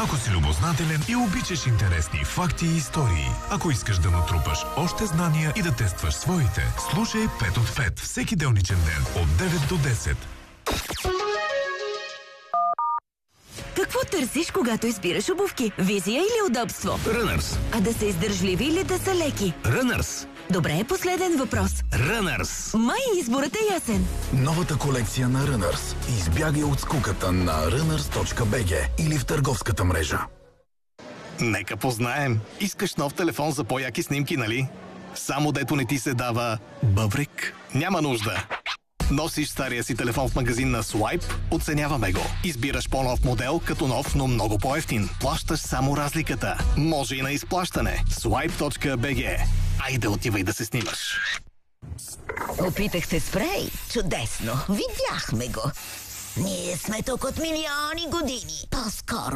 Ако си любознателен и обичаш интересни факти и истории, ако искаш да натрупаш още знания и да тестваш своите, слушай 5 от 5 всеки делничен ден от 9 до 10. Какво търсиш, когато избираш обувки? Визия или удобство? Runners. А да са издържливи или да са леки? Runners. Добре, последен въпрос. Runners. Май изборът е ясен. Новата колекция на Runners. Избягай от скуката на runners.bg или в търговската мрежа. Нека познаем. Искаш нов телефон за по-яки снимки, нали? Само дето не ти се дава бъбрик? Няма нужда. Носиш стария си телефон в магазин на Swipe? Оценяваме го. Избираш по-нов модел, като нов, но много по-евтин. Плащаш само разликата. Може и на изплащане. Swipe.bg. Айде, отивай да се снимаш. Опитахте спрей? Чудесно. Видяхме го. Ние сме тук от милиони години. По-скоро